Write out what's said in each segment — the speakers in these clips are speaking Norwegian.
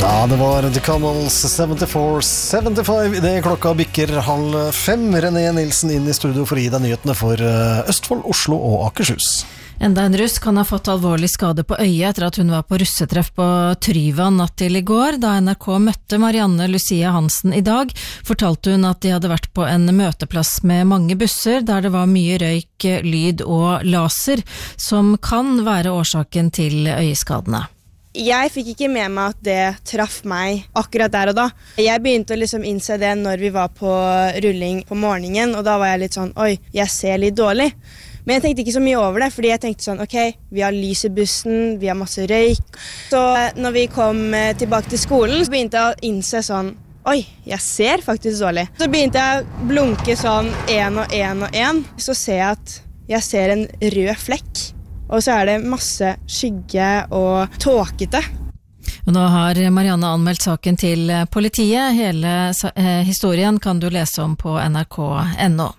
Ja, det var The Camels 74-75 I det klokka bikker 4:30. René Nilsen inn I studio for å gi deg nyhetene for Østfold, Oslo og Akershus. Enda en russ kan ha fått alvorlig skade på øyet etter at hun var på russetreff på Tryvann natt til I går. Da NRK møtte Marianne Lucia Hansen I dag, fortalte hun at de hadde vært på en møteplass med mange busser, der det var mye røyk, lyd og laser, som kan være årsaken til øyeskadene. Jeg fikk ikke med meg at det traff meg akkurat der og da. Jeg begynte å innse det når vi var på rulling på morgenen, og da var jeg litt sånn, oi, jeg ser litt dårlig. Men jeg tenkte ikke så mye over det, fordi jeg tenkte sånn, ok, vi har lys I bussen, vi har masse røyk. Så når vi kom tilbake til skolen, så begynte jeg å innse sånn, oi, jeg ser faktisk dårlig. Så begynte jeg å blunke sånn 1 og 1 og 1, så ser jeg at jeg ser en rød flekk. Og så det masse skygge og tåkete. Og nå har Marianne anmeldt saken til politiet. Hele historien kan du lese om på nrk.no.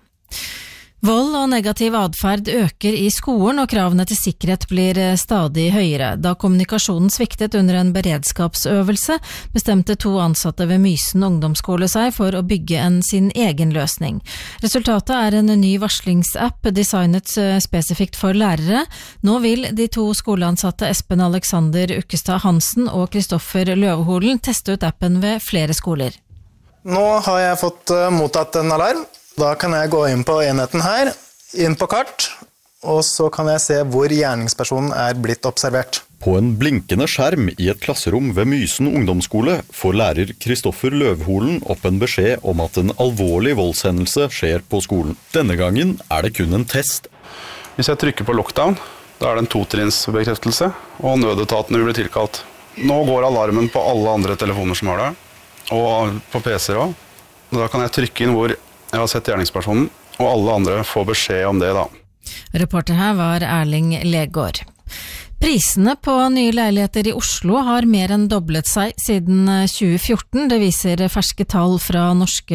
Vold og negativ adferd øker I skolen, og kravene til sikkerhet blir stadig høyere. Da kommunikasjonen sviktet under en beredskapsøvelse, bestemte 2 ansatte ved Mysen ungdomsskole seg for å bygge sin egen løsning. Resultatet en ny varslingsapp designet spesifikt for lærere. Nå vil de 2 skoleansatte Espen Alexander Ukkestad Hansen og Kristoffer Løveholen teste ut appen ved flere skoler. Nå har jeg fått mottatt en alarm. Da kan jeg gå inn på enheten her, inn på kart, og så kan jeg se hvor gjerningspersonen blitt observert. På en blinkende skjerm I et klasserom ved Mysen ungdomsskole får lærer Kristoffer Løvholen opp en beskjed om at en alvorlig voldshendelse skjer på skolen. Denne gangen det kun en test. Hvis jeg trykker på lockdown, da det en 2-trinnsbekreftelse, og nødetatene vil bli tilkalt. Nå går alarmen på alle andre telefoner som har det, og på PC-er også. Da kan jeg trykke inn hvor jeg har sett gjerningspersonen, og alle andre får beskjed om det da. Reporter her var Erling Legård. Prisene på nye leiligheter I Oslo har mer enn doblet seg siden 2014. Det viser ferske tall fra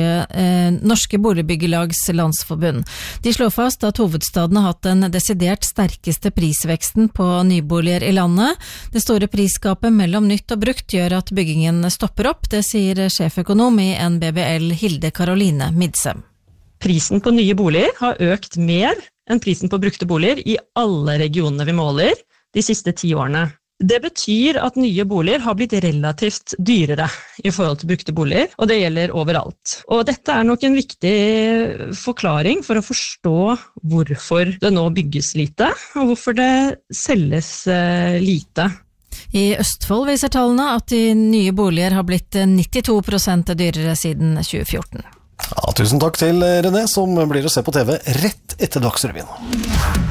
Norske Boligbyggelags Landsforbund. De slår fast at hovedstaden har hatt den desidert sterkeste prisveksten på nyboliger I landet. Det store prisgapet mellom nytt og brukt gjør at byggingen stopper opp. Det sier sjeføkonom I NBBL Hilde Karoline Midsem. Prisen på nye boliger har økt mer enn prisen på brukte boliger I alle regionene vi måler de siste 10 årene. Det betyr at nye boliger har blitt relativt dyrere I forhold til brukte boliger, og det gjelder overalt. Og dette nok en viktig forklaring for å forstå hvorfor det nå bygges lite, og hvorfor det selges lite. I Østfold viser tallene at de nye boliger har blitt 92% dyrere siden 2014. Ja, tusen takk til René, som blir å se på TV rett etter Dagsrevyen.